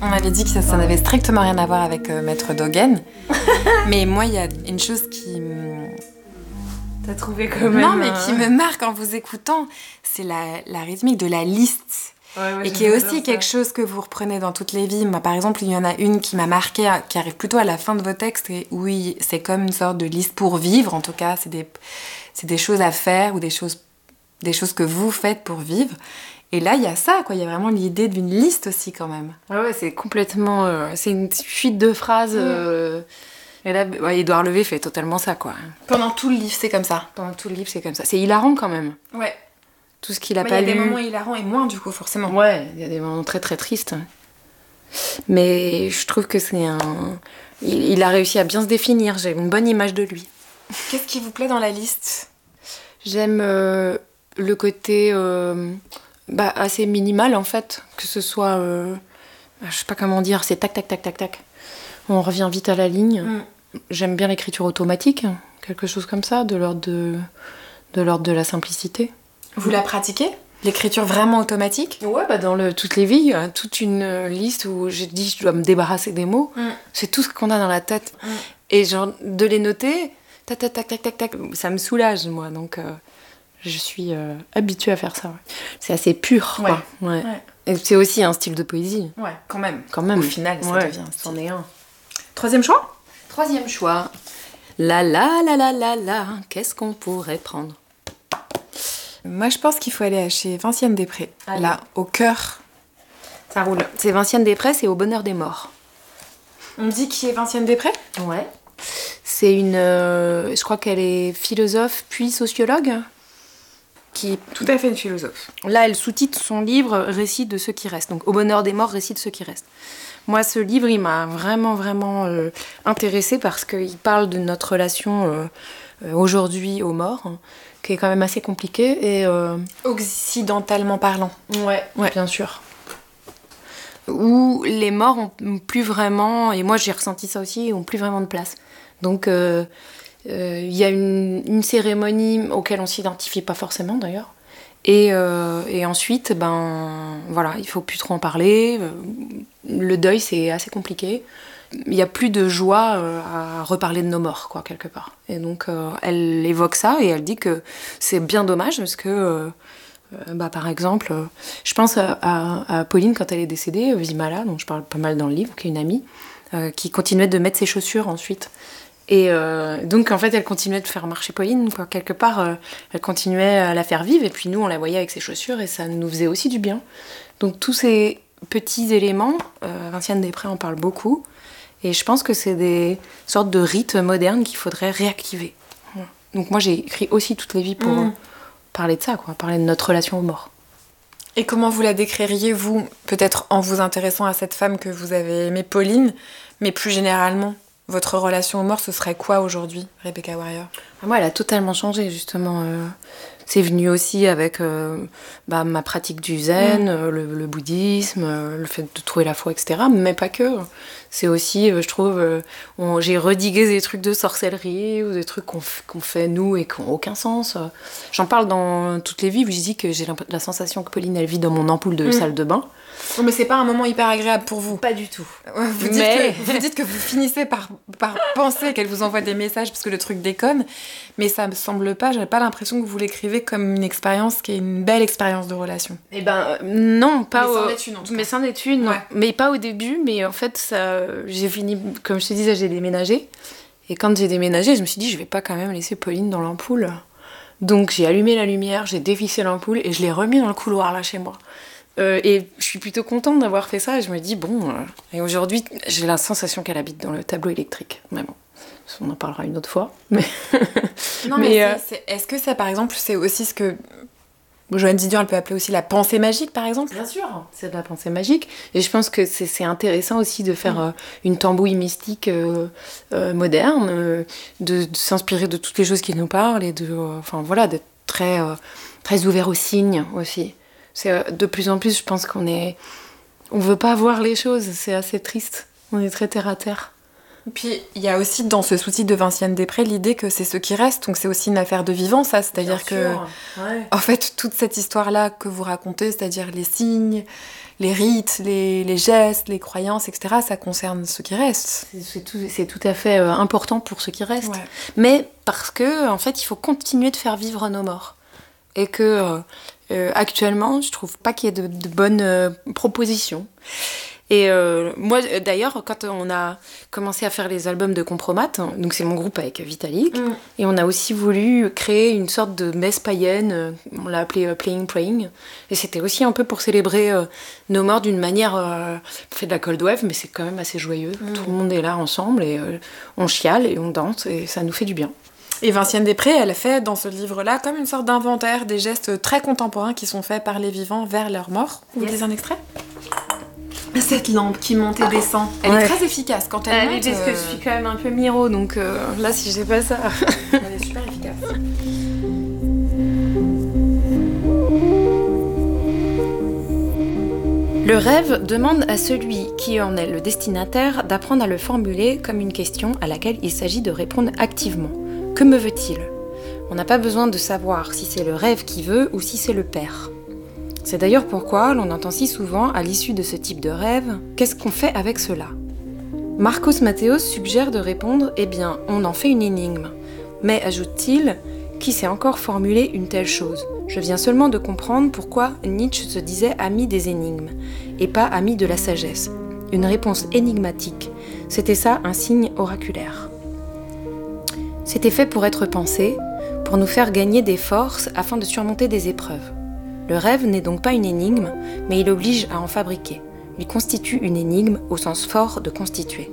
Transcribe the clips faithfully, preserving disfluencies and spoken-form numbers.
On m'avait dit que ça, ça n'avait strictement rien à voir avec euh, Maître Dogen. Mais moi, il y a une chose qui... T'as trouvé quand même... Non, mais qui me marque en vous écoutant, c'est la, la rythmique de la liste. Ouais, ouais, et qui est aussi quelque chose que vous reprenez dans toutes les vies. Moi, par exemple, il y en a une qui m'a marquée, qui arrive plutôt à la fin de vos textes, et oui, c'est comme une sorte de liste pour vivre, en tout cas, c'est des, c'est des choses à faire ou des choses, des choses que vous faites pour vivre. Et là, il y a ça, quoi. Il y a vraiment l'idée d'une liste aussi, quand même. Ouais, ouais, c'est complètement... Euh, c'est une suite de phrases... Euh, et là, ouais, Édouard Levé fait totalement ça, quoi. Pendant tout le livre, c'est comme ça. Pendant tout le livre, c'est comme ça. C'est hilarant, quand même. Ouais. Tout ce qu'il a bah, pas lu. Il y a des moments hilarants et moins, du coup, forcément. Ouais, il y a des moments très, très tristes. Mais je trouve que c'est un... Il, il a réussi à bien se définir. J'ai une bonne image de lui. Qu'est-ce qui vous plaît dans la liste ? J'aime euh, le côté euh, bah, assez minimal, en fait. Que ce soit... Euh, je sais pas comment dire, c'est tac, tac, tac, tac, tac. On revient vite à la ligne. Mm. J'aime bien l'écriture automatique, quelque chose comme ça, de l'ordre de, de l'ordre de la simplicité. Vous la pratiquez ? L'écriture vraiment automatique ? Ouais, bah dans le, toutes les vies, il y a toute une liste où j'ai dit je dois me débarrasser des mots. Mm. C'est tout ce qu'on a dans la tête. Mm. Et genre, de les noter, tac, tac, tac, tac, tac, tac, ça me soulage, moi. Donc, euh, je suis euh, habituée à faire ça. Ouais. C'est assez pur, quoi. Ouais. Ouais. Ouais. Et c'est aussi un style de poésie. Ouais, quand même. Quand même. Au final, ça ouais, devient. C'en est un. Troisième choix ? Troisième choix. La la la la la la, qu'est-ce qu'on pourrait prendre ? Moi, je pense qu'il faut aller chez Vinciane Després. Allez. Là, au cœur. Ça roule. C'est Vinciane Després, c'est Au bonheur des morts. On me dit qui est Vinciane Després ? Ouais. C'est une... Euh, je crois qu'elle est philosophe puis sociologue. Qui... Tout à fait une philosophe. Là, elle sous-titre son livre « Récit de ceux qui restent ». Donc, Au bonheur des morts, récit de ceux qui restent. Moi, ce livre, il m'a vraiment, vraiment euh, intéressée parce qu'il parle de notre relation euh, euh, aujourd'hui aux morts, hein, qui est quand même assez compliquée. Et, euh... occidentalement parlant. Ouais, ouais, bien sûr. Où les morts ont plus vraiment, et moi j'ai ressenti ça aussi, ont plus vraiment de place. Donc, il euh, euh, y a une, une cérémonie auquel on s'identifie pas forcément d'ailleurs. Et, euh, et ensuite, ben voilà, il faut plus trop en parler. Le deuil, c'est assez compliqué. Il n'y a plus de joie euh, à reparler de nos morts, quoi, quelque part. Et donc, euh, elle évoque ça et elle dit que c'est bien dommage parce que, euh, bah, par exemple, euh, je pense à, à, à Pauline quand elle est décédée, Vimala, dont je parle pas mal dans le livre, qui est une amie, euh, qui continuait de mettre ses chaussures ensuite. Et euh, donc, en fait, elle continuait de faire marcher Pauline, quoi. Quelque part, euh, elle continuait à la faire vivre, et puis nous, on la voyait avec ses chaussures, et ça nous faisait aussi du bien. Donc, tous ces petits éléments, euh, Vinciane Després en parle beaucoup, et je pense que c'est des sortes de rites modernes qu'il faudrait réactiver. Donc, moi, j'ai écrit aussi Toutes les vies pour mmh. parler de ça, quoi, parler de notre relation aux morts. Et comment vous la décririez, vous, peut-être en vous intéressant à cette femme que vous avez aimée, Pauline, mais plus généralement ? Votre relation aux morts, ce serait quoi aujourd'hui, Rebecca Warrior ? Moi, elle a totalement changé, justement. Euh, c'est venu aussi avec euh, bah, ma pratique du zen, mmh. euh, le, le bouddhisme, euh, le fait de trouver la foi, et cetera. Mais pas que. C'est aussi, euh, je trouve, euh, on, j'ai redigué des trucs de sorcellerie ou des trucs qu'on, f- qu'on fait nous et qui n'ont aucun sens. J'en parle dans Toutes les vies où je dis que j'ai la sensation que Pauline, elle vit dans mon ampoule de mmh. salle de bain. Mais c'est pas un moment hyper agréable pour vous. Pas du tout. Vous dites, mais... que, vous dites que vous finissez par, par penser qu'elle vous envoie des messages parce que le truc déconne, mais ça me semble pas, j'ai pas l'impression que vous l'écrivez comme une expérience qui est une belle expérience de relation. Eh ben, non, pas mais au... c'en est une, en tout cas. Mais c'en est une, ouais. Mais pas au début, mais en fait, ça... j'ai fini, comme je te disais, j'ai déménagé, et quand j'ai déménagé, je me suis dit, je vais pas quand même laisser Pauline dans l'ampoule. Donc j'ai allumé la lumière, j'ai dévissé l'ampoule, et je l'ai remis dans le couloir, là, chez moi. Euh, et je suis plutôt contente d'avoir fait ça et je me dis bon euh, et aujourd'hui j'ai la sensation qu'elle habite dans le tableau électrique, mais bon on en parlera une autre fois, mais non mais, mais euh... c'est, c'est, est-ce que ça par exemple c'est aussi ce que Joanne Didion elle peut appeler aussi la pensée magique par exemple? Bien sûr, c'est de la pensée magique et je pense que c'est, c'est intéressant aussi de faire mmh. euh, une tambouille mystique euh, euh, moderne, euh, de, de s'inspirer de toutes les choses qui nous parlent et de euh, enfin voilà d'être très euh, très ouvert aux signes aussi. C'est de plus en plus, je pense qu'on est... On veut pas voir les choses, c'est assez triste. On est très terre à terre. Et puis, il y a aussi dans ce sous-titre de Vinciane Després l'idée que c'est ce qui reste, donc c'est aussi une affaire de vivant, ça. C'est-à-dire Bien que, sûr. Ouais. En fait, toute cette histoire-là que vous racontez, c'est-à-dire les signes, les rites, les, les gestes, les croyances, et cetera, ça concerne ceux qui restent. C'est, c'est, tout, c'est tout à fait euh, important pour ceux qui restent. Ouais. Mais parce que, en fait, il faut continuer de faire vivre nos morts. Et que, euh, euh, actuellement, je trouve pas qu'il y ait de, de bonnes euh, propositions. Et euh, moi, d'ailleurs, quand on a commencé à faire les albums de Compromat, donc c'est mon groupe avec Vitalik, mm. et on a aussi voulu créer une sorte de messe païenne, on l'a appelé euh, Playing Praying, et c'était aussi un peu pour célébrer euh, nos morts d'une manière... Euh, on fait de la cold wave, mais c'est quand même assez joyeux. Mm. Tout le monde est là ensemble, et euh, on chiale, et on danse, et ça nous fait du bien. Et Vinciane Després, elle a fait dans ce livre-là comme une sorte d'inventaire des gestes très contemporains qui sont faits par les vivants vers leur mort. Vous yes. lisez un extrait ? Cette lampe qui monte et descend, elle ouais. est très efficace quand elle, elle monte. Parce euh... que je suis quand même un peu miro, donc euh, là, si j'ai pas ça... elle est super efficace. Le rêve demande à celui qui en est le destinataire d'apprendre à le formuler comme une question à laquelle il s'agit de répondre activement. Que me veut-il ? On n'a pas besoin de savoir si c'est le rêve qui veut ou si c'est le père. C'est d'ailleurs pourquoi l'on entend si souvent, à l'issue de ce type de rêve, « Qu'est-ce qu'on fait avec cela ?» Marcos Mathéos suggère de répondre « Eh bien, on en fait une énigme. » Mais, ajoute-t-il, « Qui sait encore formuler une telle chose ? Je viens seulement de comprendre pourquoi Nietzsche se disait ami des énigmes, et pas ami de la sagesse. Une réponse énigmatique, c'était ça un signe oraculaire. C'était fait pour être pensé, pour nous faire gagner des forces afin de surmonter des épreuves. Le rêve n'est donc pas une énigme, mais il oblige à en fabriquer. Il constitue une énigme au sens fort de constituer.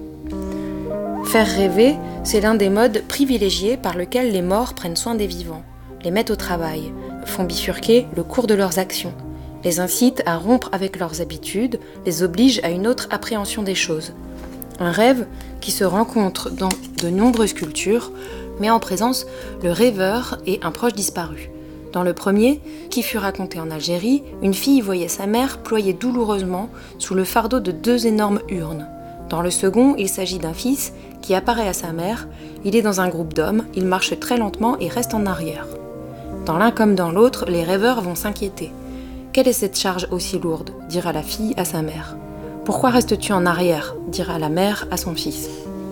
Faire rêver, c'est l'un des modes privilégiés par lequel les morts prennent soin des vivants, les mettent au travail, font bifurquer le cours de leurs actions, les incitent à rompre avec leurs habitudes, les obligent à une autre appréhension des choses. Un rêve qui se rencontre dans de nombreuses cultures, met en présence le rêveur et un proche disparu. Dans le premier, qui fut raconté en Algérie, une fille voyait sa mère ployer douloureusement sous le fardeau de deux énormes urnes. Dans le second, il s'agit d'un fils qui apparaît à sa mère, il est dans un groupe d'hommes, il marche très lentement et reste en arrière. Dans l'un comme dans l'autre, les rêveurs vont s'inquiéter. Quelle est cette charge aussi lourde ? Dira la fille à sa mère. Pourquoi restes-tu en arrière ? Dira la mère à son fils.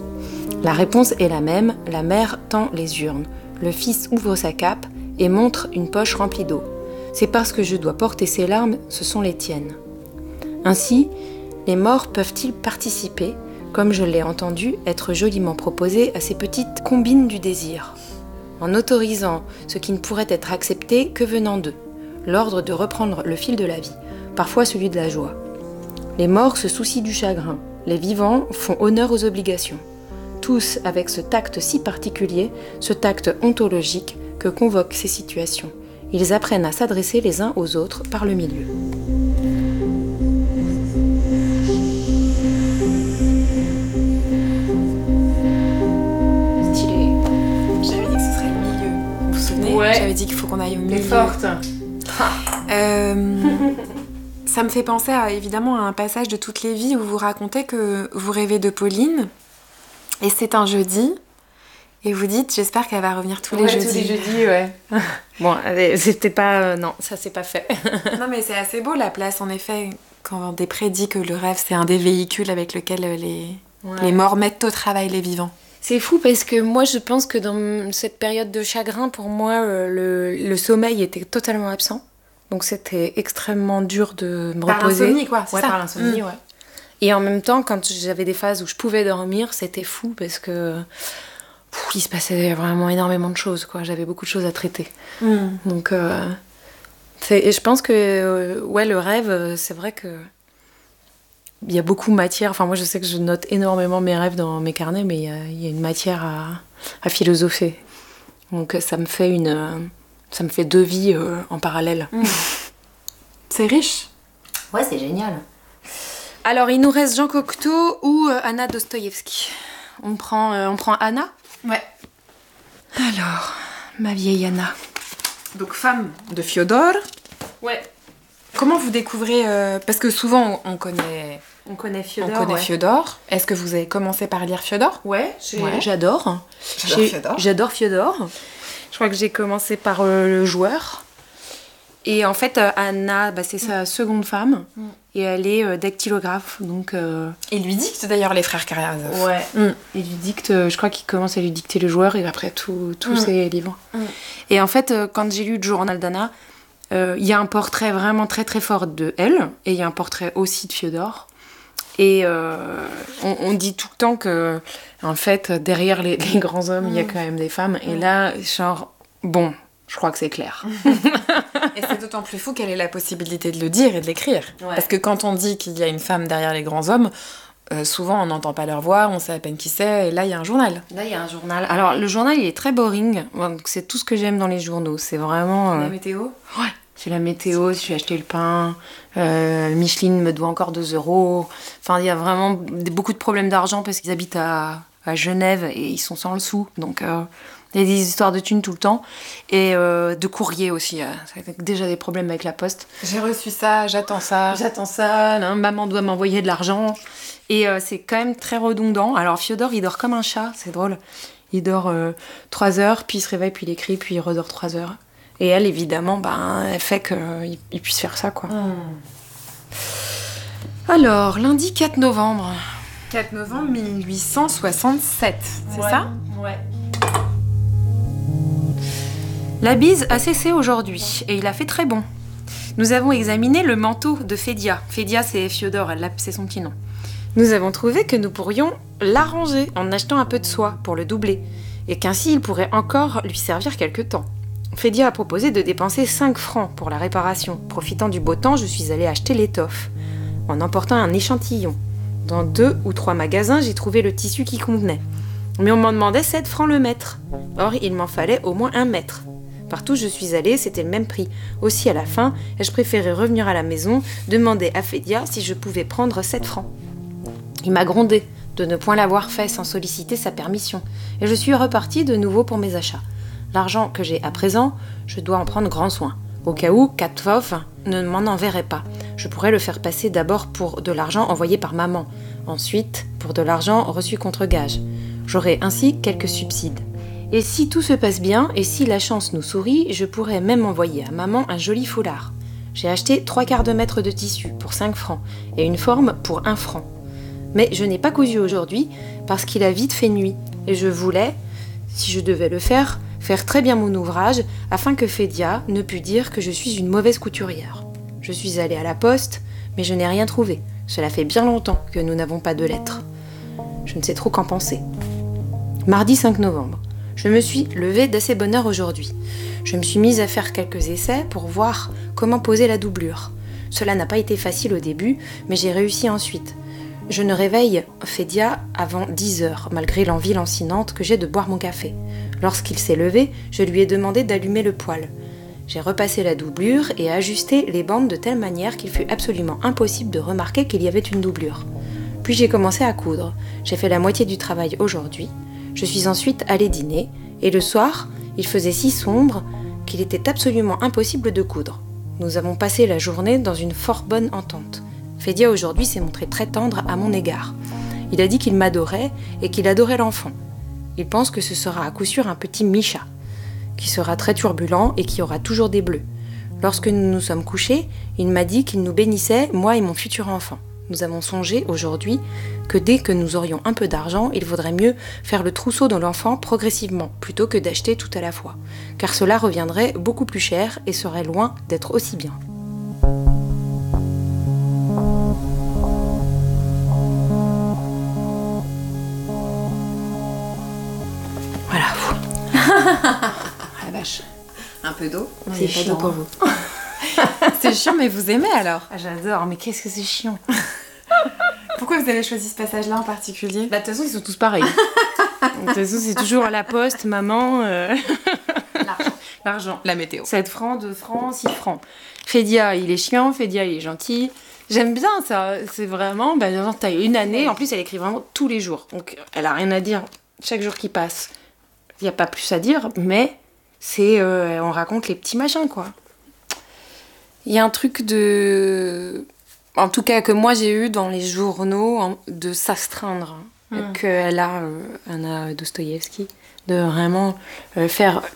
La réponse est la même, la mère tend les urnes. Le fils ouvre sa cape et montre une poche remplie d'eau. C'est parce que je dois porter ces larmes, ce sont les tiennes. Ainsi, les morts peuvent-ils participer, comme je l'ai entendu être joliment proposé à ces petites combines du désir, en autorisant ce qui ne pourrait être accepté que venant d'eux, l'ordre de reprendre le fil de la vie, parfois celui de la joie. Les morts se soucient du chagrin, les vivants font honneur aux obligations. Tous avec ce tact si particulier, ce tact ontologique que convoquent ces situations. Ils apprennent à s'adresser les uns aux autres par le milieu. Stylé. J'avais dit que ce serait le milieu. Vous vous souvenez ? Ouais. J'avais dit qu'il faut qu'on aille au milieu. T'es forte. euh, ça me fait penser à, évidemment à un passage de Toutes les vies où vous racontez que vous rêvez de Pauline et c'est un jeudi. Et vous dites, j'espère qu'elle va revenir tous ouais, les jeudis. tous les jeudis, ouais. Bon, allez, c'était pas... Euh, non, ça c'est pas fait. Non, mais c'est assez beau, la place, en effet, quand Després dit que le rêve, c'est un des véhicules avec lequel les, ouais. les morts mettent au travail les vivants. C'est fou, parce que moi, je pense que dans cette période de chagrin, pour moi, le, le sommeil était totalement absent. Donc c'était extrêmement dur de me par reposer. Par l'insomnie, quoi, c'est ouais, ça. par l'insomnie, mmh. ouais. Et en même temps, quand j'avais des phases où je pouvais dormir, c'était fou, parce que... Pff, il se passait vraiment énormément de choses, quoi. J'avais beaucoup de choses à traiter. Mm. Donc, euh, c'est, et je pense que euh, ouais, le rêve, c'est vrai que il y a beaucoup de matière. Enfin, moi, je sais que je note énormément mes rêves dans mes carnets, mais il y a, il y a une matière à, à philosopher. Donc, ça me fait une, ça me fait deux vies euh, en parallèle. Mm. C'est riche. Ouais, c'est génial. Alors, il nous reste Jean Cocteau ou euh, Anna Dostoïevski. On prend, euh, on prend Anna ? Ouais. Alors, ma vieille Anna. Donc, femme de Fiodor. Ouais. Comment vous découvrez... Euh, parce que souvent, on connaît... On connaît Fiodor, On connaît ouais. Fiodor. Est-ce que vous avez commencé par lire Fiodor ? Ouais, ouais. j'adore. J'adore Fiodor. J'adore Fiodor. Je crois que j'ai commencé par euh, Le Joueur. Et en fait, euh, Anna, bah, c'est sa seconde femme. Mm. Et elle est euh, dactylographe. Donc, euh... Il lui dicte d'ailleurs les frères Karamazov. Ouais. Mm. Il lui dicte, euh, je crois qu'il commence à lui dicter le joueur et après tous tout mm. ses livres. Mm. Et en fait, euh, quand j'ai lu le journal d'Anna, il euh, y a un portrait vraiment très très fort de elle. Et il y a un portrait aussi de Fiodor. Et euh, on, on dit tout le temps que, en fait, derrière les, les grands hommes, il mm. y a quand même des femmes. Mm. Et là, genre, bon, je crois que c'est clair. Et c'est d'autant plus fou qu'elle ait la possibilité de le dire et de l'écrire. Ouais. Parce que quand on dit qu'il y a une femme derrière les grands hommes, euh, souvent on n'entend pas leur voix, on sait à peine qui c'est, et là il y a un journal. Là il y a un journal. Alors le journal il est très boring, donc c'est tout ce que j'aime dans les journaux. C'est vraiment... Euh... La météo ? Ouais. C'est la météo, si j'ai acheté le pain, euh, Micheline me doit encore deux euros. Enfin, il y a vraiment beaucoup de problèmes d'argent parce qu'ils habitent à, à Genève et ils sont sans le sou. Donc, euh, il y a des histoires de thunes tout le temps. Et euh, de courrier aussi. Euh, déjà des problèmes avec la poste. J'ai reçu ça, j'attends ça. J'attends ça, hein, maman doit m'envoyer de l'argent. Et euh, c'est quand même très redondant. Alors, Fiodor, il dort comme un chat, c'est drôle. Il dort euh, trois heures, puis il se réveille, puis il écrit, puis il redort trois heures. Et elle, évidemment, ben, elle fait qu'il il puisse faire ça, quoi. Mmh. Alors, lundi quatre novembre. quatre novembre mille huit cent soixante-sept, c'est ouais, ça ? Ouais. La bise a cessé aujourd'hui, et il a fait très bon. Nous avons examiné le manteau de Fédia. Fédia, c'est Fiodor, elle, c'est son petit nom. Nous avons trouvé que nous pourrions l'arranger en achetant un peu de soie pour le doubler, et qu'ainsi il pourrait encore lui servir quelque temps. Fédia a proposé de dépenser cinq francs pour la réparation. Profitant du beau temps, je suis allée acheter l'étoffe, en emportant un échantillon. Dans deux ou trois magasins, j'ai trouvé le tissu qui convenait. Mais on m'en demandait sept francs le mètre. Or, il m'en fallait au moins un mètre. Partout où je suis allée, c'était le même prix. Aussi, à la fin, ai-je préféré revenir à la maison, demander à Fédia si je pouvais prendre sept francs. Il m'a grondé de ne point l'avoir fait sans solliciter sa permission. Et je suis repartie de nouveau pour mes achats. L'argent que j'ai à présent, je dois en prendre grand soin. Au cas où Katvov ne m'en enverrait pas. Je pourrais le faire passer d'abord pour de l'argent envoyé par maman, ensuite pour de l'argent reçu contre gage. J'aurai ainsi quelques subsides. Et si tout se passe bien, et si la chance nous sourit, je pourrais même envoyer à maman un joli foulard. J'ai acheté trois quarts de mètre de tissu pour cinq francs, et une forme pour un franc. Mais je n'ai pas cousu aujourd'hui, parce qu'il a vite fait nuit, et je voulais, si je devais le faire, faire très bien mon ouvrage, afin que Fédia ne pût dire que je suis une mauvaise couturière. Je suis allée à la poste, mais je n'ai rien trouvé. Cela fait bien longtemps que nous n'avons pas de lettres. Je ne sais trop qu'en penser. Mardi cinq novembre. Je me suis levée d'assez bonne heure aujourd'hui. Je me suis mise à faire quelques essais pour voir comment poser la doublure. Cela n'a pas été facile au début, mais j'ai réussi ensuite. Je ne réveille Fédia avant dix heures, malgré l'envie lancinante que j'ai de boire mon café. Lorsqu'il s'est levé, je lui ai demandé d'allumer le poêle. J'ai repassé la doublure et ajusté les bandes de telle manière qu'il fut absolument impossible de remarquer qu'il y avait une doublure. Puis j'ai commencé à coudre. J'ai fait la moitié du travail aujourd'hui. Je suis ensuite allée dîner, et le soir, il faisait si sombre qu'il était absolument impossible de coudre. Nous avons passé la journée dans une fort bonne entente. Fédia aujourd'hui s'est montré très tendre à mon égard. Il a dit qu'il m'adorait et qu'il adorait l'enfant. Il pense que ce sera à coup sûr un petit Micha, qui sera très turbulent et qui aura toujours des bleus. Lorsque nous nous sommes couchés, il m'a dit qu'il nous bénissait, moi et mon futur enfant. Nous avons songé aujourd'hui que dès que nous aurions un peu d'argent, il vaudrait mieux faire le trousseau de l'enfant progressivement, plutôt que d'acheter tout à la fois, car cela reviendrait beaucoup plus cher et serait loin d'être aussi bien. Voilà. Ah la vache. Un peu d'eau. C'est pas d'eau pour vous. C'est chiant, mais vous aimez alors? Ah, j'adore, mais qu'est-ce que c'est chiant. Pourquoi vous avez choisi ce passage-là en particulier? Bah, de toute façon, ils sont tous pareils. De toute façon, c'est toujours à la poste, maman. Euh... L'argent. L'argent. La météo. sept francs, deux francs, six francs. Fédia, il est chiant, Fédia, il est gentil. J'aime bien ça. C'est vraiment, bah, t'as une année, en plus, elle écrit vraiment tous les jours. Donc, elle a rien à dire chaque jour qui passe. Il n'y a pas plus à dire, mais c'est, euh, on raconte les petits machins, quoi. Il y a un truc de... En tout cas, que moi j'ai eu dans les journaux, de s'astreindre. Mmh. Qu'elle a, euh, Anna Dostoïevski, de vraiment euh, faire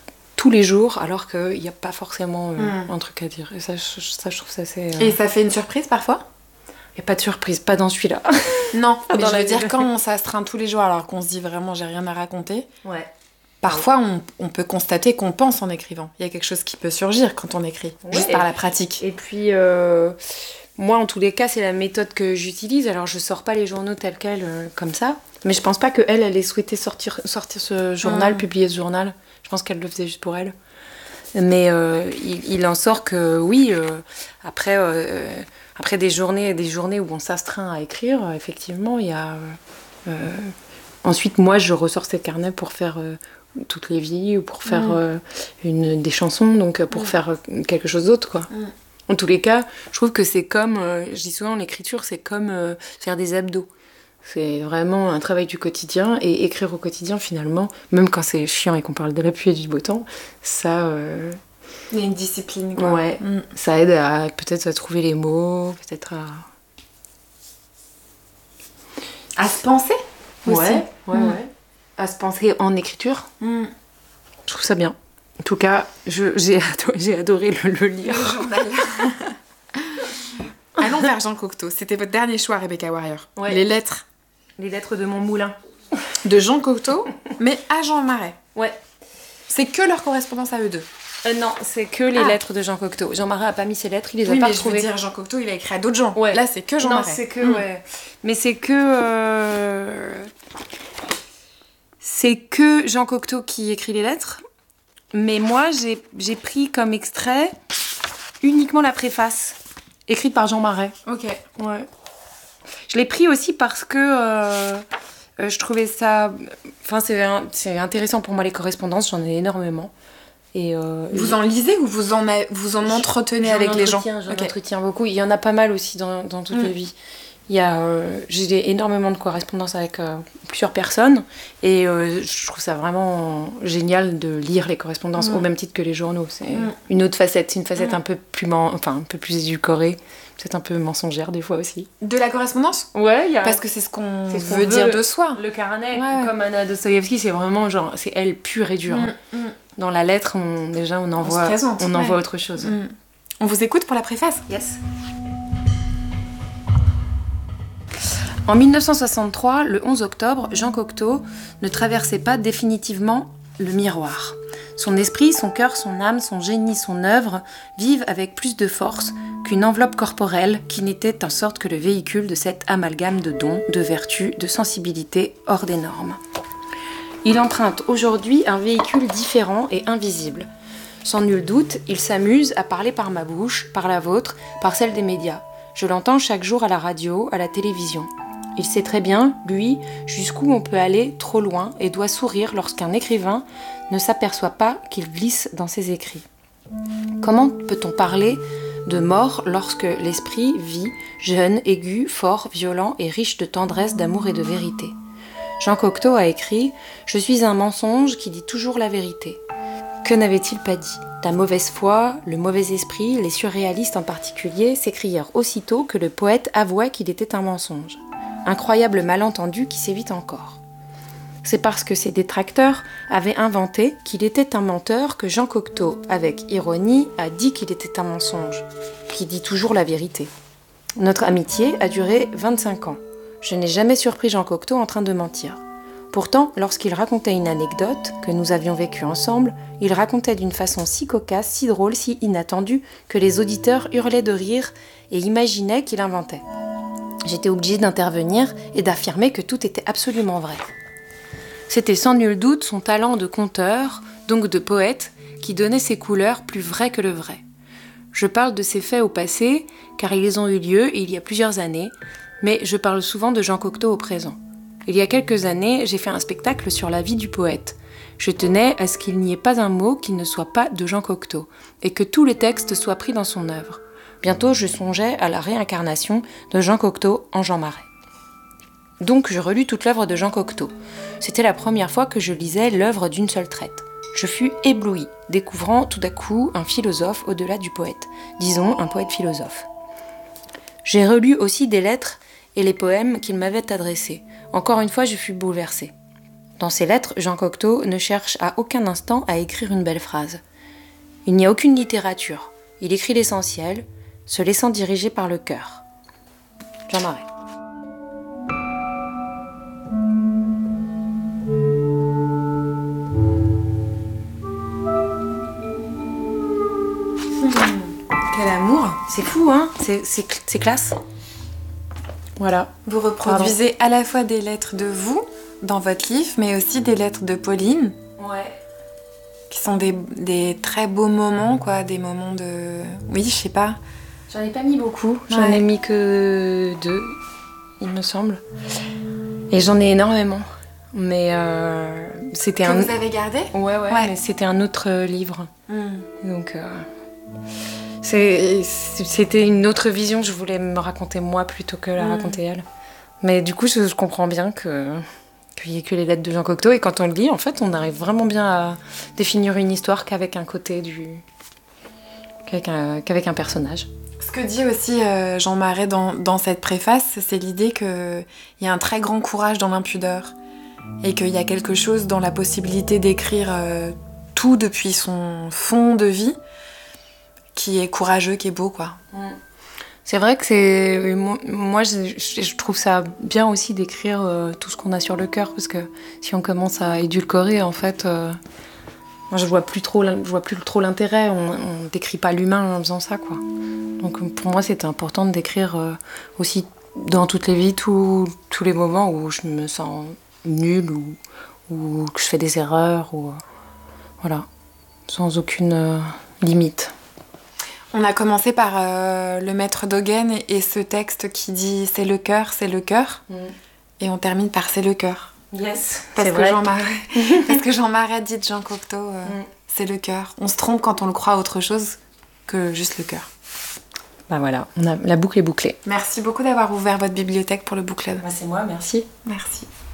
tous les jours, alors qu'il n'y a pas forcément euh, Mm. un truc à dire. Et ça, je, ça, je trouve ça assez... euh, Et ça fait une surprise parfois? Il n'y a pas de surprise, pas dans celui-là. Non, mais Dans je la veux dire, vie. quand on s'astreint tous les jours alors qu'on se dit vraiment j'ai rien à raconter, Ouais. parfois on, on peut constater qu'on pense en écrivant. Il y a quelque chose qui peut surgir quand on écrit, Ouais, juste et- par la pratique. Et puis, euh, moi, en tous les cas, c'est la méthode que j'utilise. Alors, je sors pas les journaux tels quels, euh, comme ça. Mais je pense pas qu'elle, elle ait souhaité sortir, sortir ce journal, Mm. publier ce journal. Je pense qu'elle le faisait juste pour elle. Mais euh, il, il en sort que, oui, euh, après, euh, après des journées, des journées où on s'astreint à écrire, euh, effectivement, il y a... euh, euh, ensuite, moi, je ressors ces carnets pour faire... euh, toutes les vies ou pour faire Mm. euh, une, des chansons, donc euh, pour Mm. faire euh, quelque chose d'autre, quoi. Mm. En tous les cas, je trouve que c'est comme, euh, je dis souvent, l'écriture, c'est comme euh, faire des abdos. C'est vraiment un travail du quotidien, et écrire au quotidien, finalement, même quand c'est chiant et qu'on parle de la pluie et du beau temps, ça, euh, Il y a une discipline, quoi. ouais, Mm. ça aide à peut-être à trouver les mots, peut-être à... À se penser aussi. Ouais, ouais, Mm. ouais. À se penser en écriture. Mm. Je trouve ça bien. En tout cas, je, j'ai, adoré, j'ai adoré le, le lire. Le journal. Allons vers Jean Cocteau. C'était votre dernier choix, Rebecca Warrior. Ouais. Les lettres Les lettres de mon moulin. de Jean Cocteau, mais à Jean Marais. Ouais. C'est que leur correspondance à eux deux. Euh, non, c'est que les Ah. lettres de Jean Cocteau. Jean Marais a pas mis ses lettres, il les a Oui, pas mais je veux retrouvées. dire, Jean Cocteau, il a écrit à d'autres gens. Ouais. Là, c'est que Jean non, Marais. c'est que, Mm. ouais. Mais c'est que... euh, C'est que Jean Cocteau qui écrit les lettres. Mais moi, j'ai, j'ai pris comme extrait uniquement la préface, écrite par Jean Marais. Ok. Ouais. Je l'ai pris aussi parce que euh, euh, je trouvais ça... Enfin, c'est, un- c'est intéressant pour moi, les correspondances, j'en ai énormément. Et, euh, Vous en lisez ou vous en, a- vous en entretenez J'en avec les gens? entretiens, J'en Ok. entretiens beaucoup. Il y en a pas mal aussi dans, dans toute Mm. la vie. Il y a, euh, j'ai énormément de correspondances avec euh, plusieurs personnes et euh, je trouve ça vraiment génial de lire les correspondances Mm. au même titre que les journaux. C'est Mm. une autre facette, c'est une facette Mm. un peu plus, men- enfin, un peu plus édulcorée, peut-être un peu mensongère des fois aussi. De la correspondance? Ouais, il y a Parce que c'est ce qu'on C'est ce qu'on veut dire veut. de soi. le carnet, Ouais. comme Anna Dostoïevski, c'est vraiment genre, c'est elle pure et dure. hein. Mm, mm, Dans la lettre, on, déjà on se envoie, présente, on ouais. envoie autre chose. mm. On vous écoute pour la préface? Yes. En mille neuf cent soixante-trois, le onze octobre, Jean Cocteau ne traversait pas définitivement le miroir. Son esprit, son cœur, son âme, son génie, son œuvre vivent avec plus de force qu'une enveloppe corporelle qui n'était en sorte que le véhicule de cet amalgame de dons, de vertus, de sensibilité hors des normes. Il emprunte aujourd'hui un véhicule différent et invisible. Sans nul doute, il s'amuse à parler par ma bouche, par la vôtre, par celle des médias. Je l'entends chaque jour à la radio, à la télévision. Il sait très bien, lui, jusqu'où on peut aller trop loin et doit sourire lorsqu'un écrivain ne s'aperçoit pas qu'il glisse dans ses écrits. Comment peut-on parler de mort lorsque l'esprit vit, jeune, aigu, fort, violent et riche de tendresse, d'amour et de vérité ? Jean Cocteau a écrit « Je suis un mensonge qui dit toujours la vérité ». Que n'avait-il pas dit ? La mauvaise foi, le mauvais esprit, les surréalistes en particulier, s'écrièrent aussitôt que le poète avouait qu'il était un mensonge. Incroyable malentendu qui s'évite encore. C'est parce que ses détracteurs avaient inventé qu'il était un menteur que Jean Cocteau, avec ironie, a dit qu'il était un mensonge, qui dit toujours la vérité. Notre amitié a duré vingt-cinq ans. Je n'ai jamais surpris Jean Cocteau en train de mentir. Pourtant, lorsqu'il racontait une anecdote que nous avions vécue ensemble, il racontait d'une façon si cocasse, si drôle, si inattendue, que les auditeurs hurlaient de rire et imaginaient qu'il inventait. J'étais obligée d'intervenir et d'affirmer que tout était absolument vrai. C'était sans nul doute son talent de conteur, donc de poète, qui donnait ses couleurs plus vraies que le vrai. Je parle de ces faits au passé, car ils ont eu lieu il y a plusieurs années, mais je parle souvent de Jean Cocteau au présent. Il y a quelques années, j'ai fait un spectacle sur la vie du poète. Je tenais à ce qu'il n'y ait pas un mot qui ne soit pas de Jean Cocteau, et que tous les textes soient pris dans son œuvre. Bientôt, je songeais à la réincarnation de Jean Cocteau en Jean Marais. Donc, je relus toute l'œuvre de Jean Cocteau. C'était la première fois que je lisais l'œuvre d'une seule traite. Je fus éblouie, découvrant tout à coup un philosophe au-delà du poète, disons un poète-philosophe. J'ai relu aussi des lettres et les poèmes qu'il m'avait adressés. Encore une fois, je fus bouleversée. Dans ses lettres, Jean Cocteau ne cherche à aucun instant à écrire une belle phrase. Il n'y a aucune littérature. Il écrit l'essentiel, se laissant diriger par le cœur. Jean Marais. Quel amour! C'est fou, hein? C'est, c'est, c'est classe. Voilà. Vous reproduisez Pardon. à la fois des lettres de vous dans votre livre, mais aussi des lettres de Pauline. Ouais. Qui sont des, des très beaux moments, quoi. Des moments de... Oui, je sais pas. J'en ai pas mis beaucoup. J'en ouais. ai mis que deux, il me semble. Et j'en ai énormément. Mais euh, c'était que un... vous avez gardé? Ouais, ouais, ouais. Mais c'était un autre livre. Mm. Donc... Euh... C'est, c'était une autre vision que je voulais me raconter moi plutôt que la mmh. raconter elle. Mais du coup, je, je comprends bien que, qu'il n'y ait que les lettres de Jean Cocteau. Et quand on le lit, en fait, on arrive vraiment bien à définir une histoire qu'avec un côté du... qu'avec un, qu'avec un personnage. Ce que dit aussi euh, Jean Marais dans, dans cette préface, c'est l'idée qu'il y a un très grand courage dans l'impudeur. Et qu'il y a quelque chose dans la possibilité d'écrire euh, tout depuis son fond de vie qui est courageux, qui est beau, quoi. C'est vrai que c'est... Moi, je, je trouve ça bien aussi d'écrire euh, tout ce qu'on a sur le cœur, parce que si on commence à édulcorer, en fait, euh, moi, je vois plus trop, je vois plus trop l'intérêt. On, on décrit pas l'humain en faisant ça, quoi. Donc, pour moi, c'était important de décrire euh, aussi dans toutes les vies, tous, tous les moments où je me sens nulle ou, ou que je fais des erreurs, ou... Euh, voilà, sans aucune euh, limite. On a commencé par euh, le maître d'Hogen et, et ce texte qui dit « c'est le cœur, c'est le cœur mm. ». Et on termine par « c'est le cœur ». Yes, parce c'est que vrai. Jean Marais, parce que Jean Marais dit de Jean Cocteau euh, mm. « c'est le cœur ». On se trompe quand on le croit autre chose que juste le cœur. Bah voilà, on a, la boucle est bouclée. Merci beaucoup d'avoir ouvert votre bibliothèque pour le book club. Bah c'est moi, merci. Merci.